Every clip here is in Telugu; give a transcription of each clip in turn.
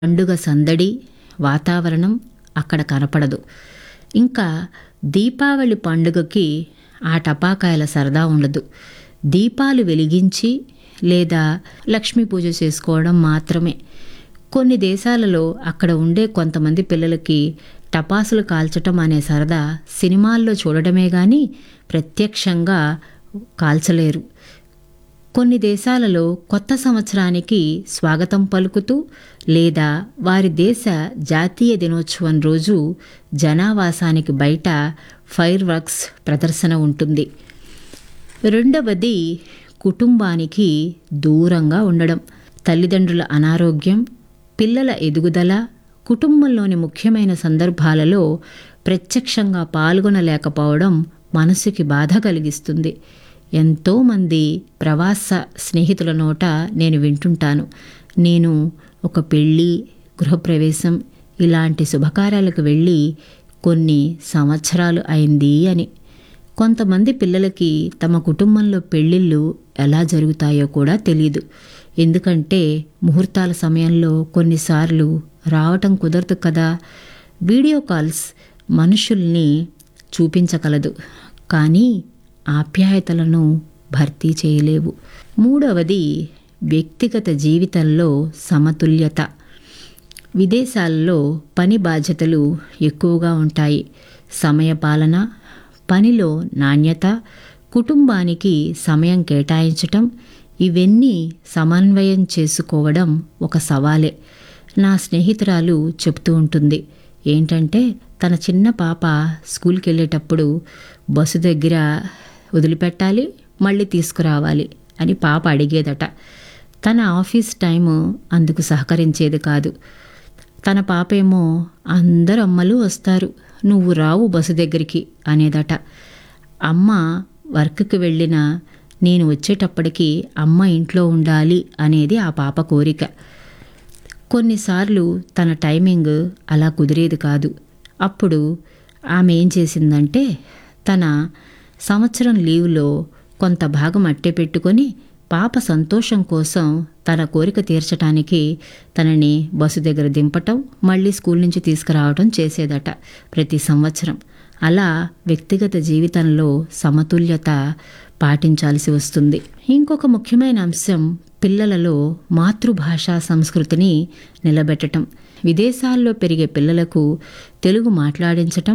పండుగ సందడి వాతావరణం అక్కడ కనపడదు. ఇంకా దీపావళి పండుగకి ఆ టపాకాయల సరదా ఉండదు. దీపాలు వెలిగించి లేదా లక్ష్మీ పూజ చేసుకోవడం మాత్రమే. కొన్ని దేశాలలో అక్కడ ఉండే కొంతమంది పిల్లలకి టపాసులు కాల్చటం అనే సరదా సినిమాల్లో చూడడమే గాని ప్రత్యక్షంగా కాల్చలేరు. కొన్ని దేశాలలో కొత్త సంవత్సరానికి స్వాగతం పలుకుతూ లేదా వారి దేశ జాతీయ దినోత్సవం రోజు జనావాసానికి బయట ఫైర్ వర్క్స్ ప్రదర్శన ఉంటుంది. రెండవది కుటుంబానికి దూరంగా ఉండడం. తల్లిదండ్రుల అనారోగ్యం, పిల్లల ఎదుగుదల, కుటుంబంలోని ముఖ్యమైన సందర్భాలలో ప్రత్యక్షంగా పాల్గొనలేకపోవడం మనసుకి బాధ కలిగిస్తుంది. ఎంతోమంది ప్రవాస స్నేహితుల నోట నేను వింటుంటాను, నేను ఒక పెళ్ళి, గృహప్రవేశం ఇలాంటి శుభకార్యాలకు వెళ్ళి కొన్ని సంవత్సరాలు అయింది అని. కొంతమంది పిల్లలకి తమ కుటుంబంలో పెళ్ళిళ్ళు ఎలా జరుగుతాయో కూడా తెలీదు. ఎందుకంటే ముహూర్తాల సమయంలో కొన్నిసార్లు రావటం కుదరదు కదా. వీడియో కాల్స్ మనుషుల్ని చూపించగలదు, కానీ ఆప్యాయతలను భర్తీ చేయలేవు. మూడవది వ్యక్తిగత జీవితంలో సమతుల్యత. విదేశాల్లో పని బాధ్యతలు ఎక్కువగా ఉంటాయి. సమయపాలన, పనిలో నాణ్యత, కుటుంబానికి సమయం కేటాయించటం ఇవన్నీ సమన్వయం చేసుకోవడం ఒక సవాలే. నా స్నేహితురాలు చెప్తూ ఉంటుంది ఏంటంటే, తన చిన్న పాప స్కూల్కి వెళ్ళేటప్పుడు బస్సు దగ్గర వదిలిపెట్టాలి, మళ్ళీ తీసుకురావాలి అని పాప అడిగేదట. తన ఆఫీస్ టైము అందుకు సహకరించేది కాదు. తన పాపేమో అందరు అమ్మలు వస్తారు, నువ్వు రావు బస్సు దగ్గరికి అనేదట. అమ్మ వర్క్కి వెళ్ళినా నేను వచ్చేటప్పటికి అమ్మ ఇంట్లో ఉండాలి అనేది ఆ పాప కోరిక. కొన్నిసార్లు తన టైమింగ్ అలా కుదిరేది కాదు. అప్పుడు ఆమె ఏం చేసిందంటే, తన సంవత్సరం లీవ్లో కొంత భాగం అట్టే పెట్టుకొని పాప సంతోషం కోసం తన కోరిక తీర్చడానికి తనని బస్సు దగ్గర దింపటం, మళ్ళీ స్కూల్ నుంచి తీసుకురావడం చేసేదట ప్రతి సంవత్సరం. అలా వ్యక్తిగత జీవితంలో సమతుల్యత పాటించాల్సి వస్తుంది. ఇంకొక ముఖ్యమైన అంశం పిల్లలలో మాతృభాషా సంస్కృతిని నిలబెట్టడం. విదేశాల్లో పెరిగే పిల్లలకు తెలుగు మాట్లాడించటం,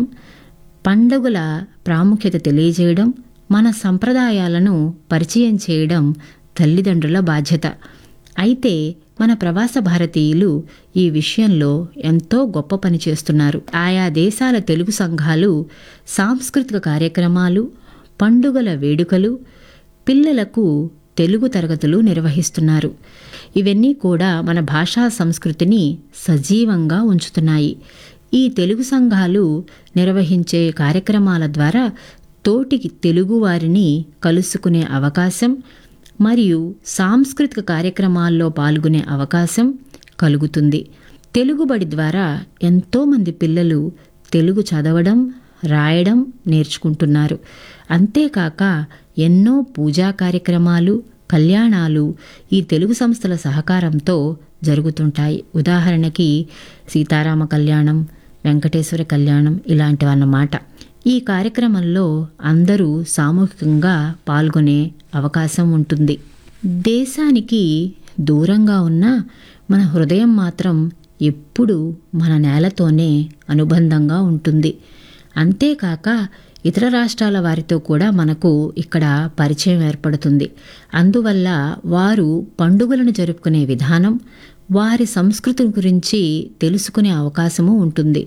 పండుగల ప్రాముఖ్యత తెలియజేయడం, మన సంప్రదాయాలను పరిచయం చేయడం తల్లిదండ్రుల బాధ్యత. అయితే మన ప్రవాస భారతీయులు ఈ విషయంలో ఎంతో గొప్ప పని చేస్తున్నారు. ఆయా దేశాల తెలుగు సంఘాలు సాంస్కృతిక కార్యక్రమాలు, పండుగల వేడుకలు, పిల్లలకు తెలుగు తరగతులు నిర్వహిస్తున్నారు. ఇవన్నీ కూడా మన భాషా సంస్కృతిని సజీవంగా ఉంచుతున్నాయి. ఈ తెలుగు సంఘాలు నిర్వహించే కార్యక్రమాల ద్వారా తోటి తెలుగువారిని కలుసుకునే అవకాశం మరియు సాంస్కృతిక కార్యక్రమాల్లో పాల్గొనే అవకాశం కలుగుతుంది. తెలుగుబడి ద్వారా ఎంతోమంది పిల్లలు తెలుగు చదవడం, రాయడం నేర్చుకుంటున్నారు. అంతేకాక ఎన్నో పూజా కార్యక్రమాలు, కళ్యాణాలు ఈ తెలుగు సంస్థల సహకారంతో జరుగుతుంటాయి. ఉదాహరణకి సీతారామ కళ్యాణం, వెంకటేశ్వర కళ్యాణం ఇలాంటివన్నమాట. ఈ కార్యక్రమంలో అందరూ సామూహికంగా పాల్గొనే అవకాశం ఉంటుంది. దేశానికి దూరంగా ఉన్న మన హృదయం మాత్రం ఎప్పుడూ మన నేలతోనే అనుబంధంగా ఉంటుంది. అంతేకాక ఇతర రాష్ట్రాల వారితో కూడా మనకు ఇక్కడ పరిచయం ఏర్పడుతుంది. అందువల్ల వారు పండుగలను జరుపుకునే విధానం, వారి సంస్కృతి గురించి తెలుసుకునే అవకాశము ఉంటుంది.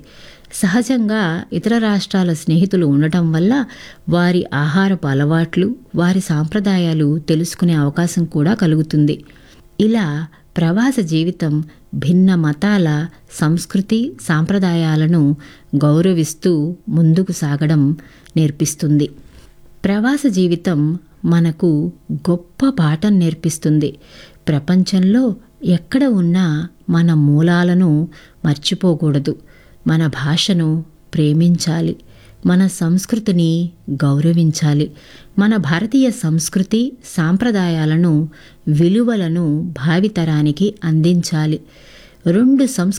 సహజంగా ఇతర రాష్ట్రాల స్నేహితులు ఉండటం వల్ల వారి ఆహారపు అలవాట్లు, వారి సాంప్రదాయాలు తెలుసుకునే అవకాశం కూడా కలుగుతుంది. ఇలా ప్రవాస జీవితం భిన్న మతాల సంస్కృతి సాంప్రదాయాలను గౌరవిస్తూ ముందుకు సాగడం నేర్పిస్తుంది. ప్రవాస జీవితం మనకు గొప్ప పాఠం నేర్పిస్తుంది. ప్రపంచంలో ఎక్కడ ఉన్నా మన మూలాలను మర్చిపోకూడదు. మన భాషను ప్రేమించాలి, మన సంస్కృతిని గౌరవించాలి. మన భారతీయ సంస్కృతి సాంప్రదాయాలను, విలువలను భావితరానికి అందించాలి. రెండు